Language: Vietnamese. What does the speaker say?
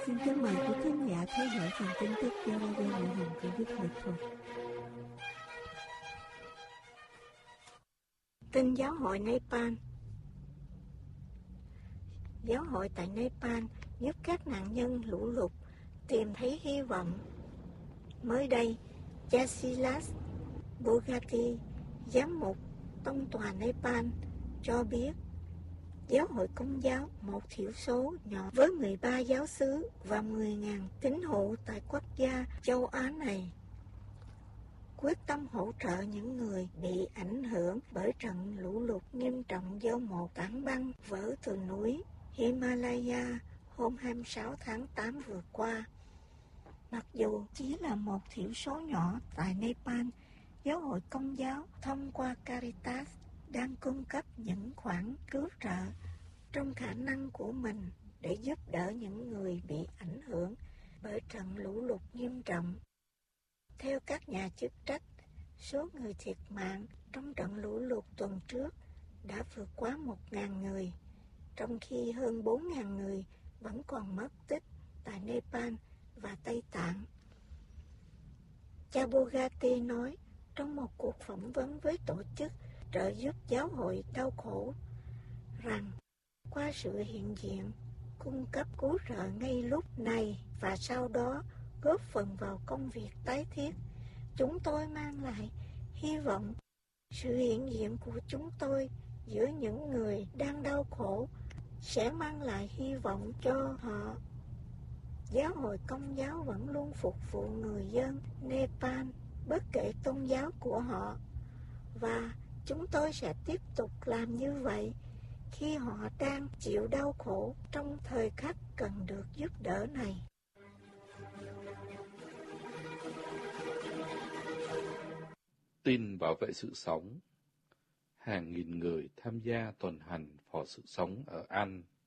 Xin kính mời quý khán giả theo dõi phần tin tức do Radio Ngũ Hành của Đức Nghệ Thuật. Tin giáo hội Nepal. Giáo hội tại Nepal giúp các nạn nhân lũ lụt tìm thấy hy vọng. Mới đây, Jasilas Bogati, giám mục tông tòa Nepal, cho biết giáo hội Công giáo, một thiểu số nhỏ với 13 giáo xứ và 10.000 tín hữu tại quốc gia châu Á này, quyết tâm hỗ trợ những người bị ảnh hưởng bởi trận lũ lụt nghiêm trọng do một tảng băng vỡ từ núi Himalaya hôm 26 tháng 8 vừa qua. Mặc dù chỉ là một thiểu số nhỏ tại Nepal, giáo hội Công giáo thông qua Caritas đang cung cấp những khoản cứu trợ trong khả năng của mình để giúp đỡ những người bị ảnh hưởng bởi trận lũ lụt nghiêm trọng. Theo các nhà chức trách, số người thiệt mạng trong trận lũ lụt tuần trước đã vượt quá 1.000 người, trong khi hơn 4.000 người vẫn còn mất tích tại Nepal và Tây Tạng. Cha Bogati nói trong một cuộc phỏng vấn với tổ chức trợ giúp giáo hội đau khổ rằng qua sự hiện diện, cung cấp cứu trợ ngay lúc này và sau đó góp phần vào công việc tái thiết, chúng tôi mang lại hy vọng. Sự hiện diện của chúng tôi giữa những người đang đau khổ sẽ mang lại hy vọng cho họ. Giáo hội Công giáo vẫn luôn phục vụ người dân Nepal bất kể tôn giáo của họ, và chúng tôi sẽ tiếp tục làm như vậy khi họ đang chịu đau khổ trong thời khắc cần được giúp đỡ này. Tin bảo vệ sự sống. Hàng nghìn người tham gia tuần hành phò sự sống ở Anh